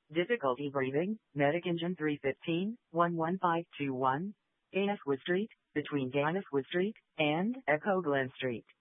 Difficulty breathing, Medic Engine 315, 11521, Gaineswood Street, between Gaineswood Street and Echo Glen Street.